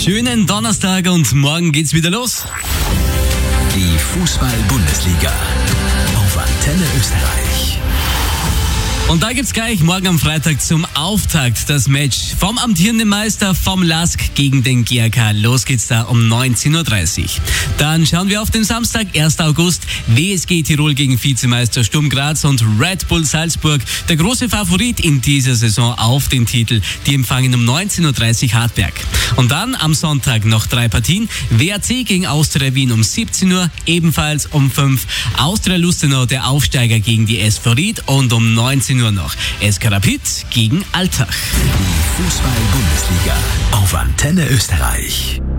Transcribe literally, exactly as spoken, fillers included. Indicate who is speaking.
Speaker 1: Schönen Donnerstag und morgen geht's wieder los.
Speaker 2: Die Fußball-Bundesliga auf Antenne Österreich.
Speaker 1: Und da gibt's gleich morgen am Freitag zum Auftakt das Match vom amtierenden Meister, vom LASK gegen den G A K. Los geht's da um neunzehn Uhr dreißig. Dann schauen wir auf den Samstag, ersten August, W S G Tirol gegen Vizemeister Sturm Graz und Red Bull Salzburg, der große Favorit in dieser Saison auf den Titel. Die empfangen um neunzehn Uhr dreißig Hartberg. Und dann am Sonntag noch drei Partien. W A C gegen Austria Wien um siebzehn Uhr, ebenfalls um fünf. Austria Lustenau, der Aufsteiger, gegen die S V Ried und um neunzehn Uhr noch S K Rapid gegen Altach.
Speaker 2: Die Fußball-Bundesliga auf Antenne Österreich.